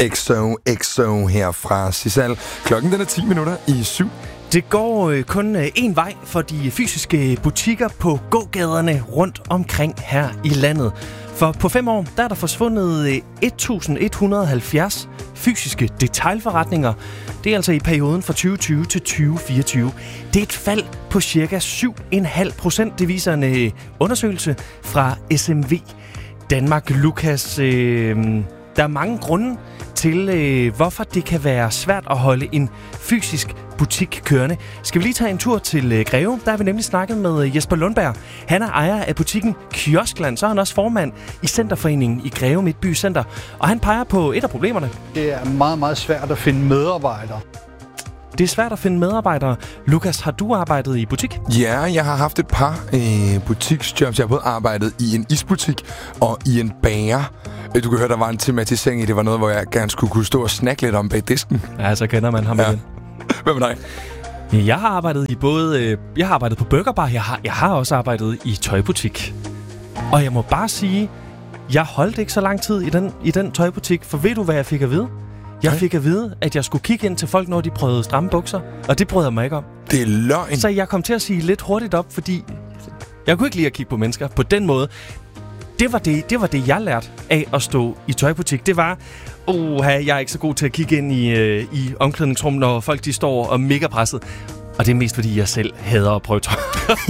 XOXO her fra Sisal. Klokken den er 7:10. Det går kun én vej for de fysiske butikker på gågaderne rundt omkring her i landet. For på 5 år, der er der forsvundet 1170 fysiske detailforretninger. Det er altså i perioden fra 2020 til 2024. Det er et fald på cirka 7,5%. Det viser en undersøgelse fra SMV Danmark. Lukas, der er mange grunde til, hvorfor det kan være svært at holde en fysisk butik kørende. Skal vi lige tage en tur til Greve? Der har vi nemlig snakket med Jesper Lundberg. Han er ejer af butikken Kioskland, så er han også formand i Centerforeningen i Greve Midtby Center. Og han peger på et af problemerne. Det er meget, meget svært at finde medarbejdere. Det er svært at finde medarbejdere. Lukas, har du arbejdet i butik? Ja, jeg har haft et par butiksjobs. Jeg har både arbejdet i en isbutik og i en bager. Du kan høre, der var en tematisering i. Det var noget, hvor jeg gerne skulle kunne stå og snakke lidt om bag disken. Ja, så kender man ham igen. Hvad med dig? Jeg har arbejdet i jeg har arbejdet på burgerbar. Jeg har også arbejdet i tøjbutik. Og jeg må bare sige, jeg holdt ikke så lang tid i den tøjbutik. For ved du, hvad jeg fik at vide? Jeg fik at vide, at jeg skulle kigge ind til folk, når de prøvede stramme bukser. Og det brød jeg mig ikke om. Det er løgn. Så jeg kom til at sige lidt hurtigt op, fordi jeg kunne ikke lide at kigge på mennesker på den måde. Det var det, jeg lærte af at stå i tøjbutik. Det var, jeg er ikke så god til at kigge ind i omklædningsrum, når folk de står og mega presset. Og det er mest fordi, jeg selv hader at prøve tøj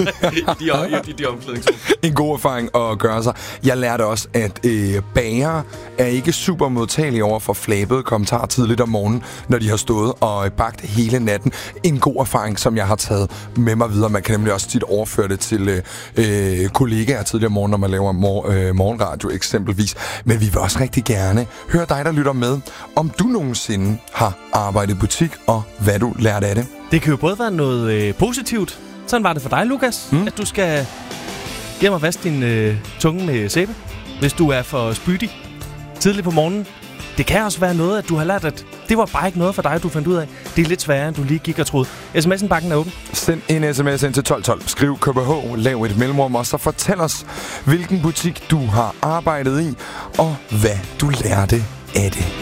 i de omklædningsrum. En god erfaring at gøre sig. Jeg lærte også, at bager er ikke super modtagelige over for flabede kommentarer tidligt om morgenen, når de har stået og bagt hele natten. En god erfaring, som jeg har taget med mig videre. Man kan nemlig også tit overføre det til kollegaer tidligere om morgenen, når man laver morgenradio eksempelvis. Men vi vil også rigtig gerne høre dig, der lytter med, om du nogensinde har arbejdet i butik, og hvad du lærte af det. Det kan jo både være noget positivt. Sådan var det for dig, Lukas, at du skal hjem og vaske din tunge med sæbe, hvis du er for spydig tidligt på morgenen. Det kan også være noget, at du har lært, at det var bare ikke noget for dig, du fandt ud af. Det er lidt sværere, end du lige gik og troede. SMS'en bakken er åben. Send en sms ind til 1212. Skriv KBH, lav et mellemrum, og så fortæl os, hvilken butik du har arbejdet i, og hvad du lærte af det.